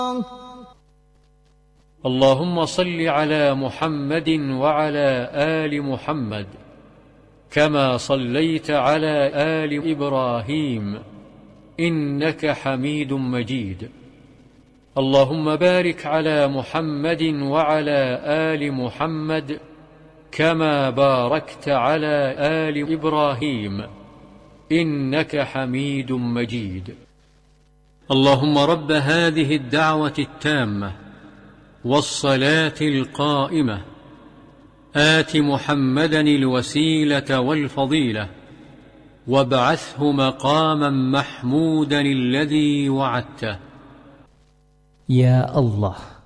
اللهم صل على محمد وعلى آل محمد كما صليت على آل إبراهيم إنك حميد مجيد. اللهم بارك على محمد وعلى آل محمد كما باركت على آل إبراهيم إنك حميد مجيد. اللهم رب هذه الدعوة التامة والصلاة القائمة آت محمدا الوسيلة والفضيلة وابعثه مقاما محمودا الذي وعدته. يا الله،